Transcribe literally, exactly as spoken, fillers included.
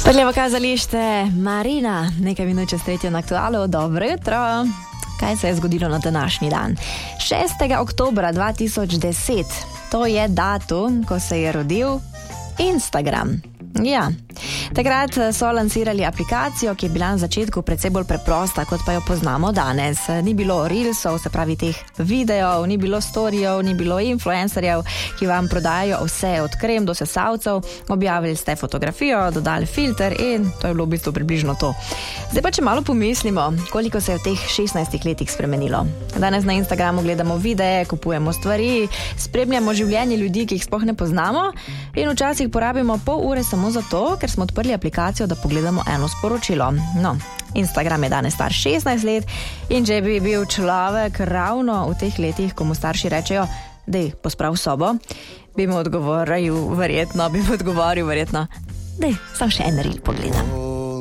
Prljavo kazalište Marina, nekaj minut čez tretjo na Aktualu. Dobro jutro. Kaj se je zgodilo na današnji dan? šestega oktobra dva tisoč deset, to je datum, ko se je rodil Instagram. Ja, takrat so lansirali aplikacijo, ki je bila na začetku precej bolj preprosta, kot pa jo poznamo danes. Ni bilo reelsov, se pravi teh videov, ni bilo storijev, ni bilo influencerjev, ki vam prodajajo vse od krem do sesalcev. Objavili ste fotografijo, dodali filter in to je bilo v bistvu približno to. Zdaj pa, če malo pomislimo, koliko se je v teh šestnajstih letih spremenilo. Danes na Instagramu gledamo videe, kupujemo stvari, spremljamo življenje ljudi, ki jih sploh ne poznamo, in včasih porabimo pol ure samo zato, ker smo odprli aplikacijo, da pogledamo eno sporočilo. No, Instagram je danes star šestnajst let in če bi bil človek ravno v teh letih, ko mu starši rečejo, dej, posprav sobo, bi mu odgovoril verjetno, bi mu odgovoril verjetno, dej, samo še en reel pogledam.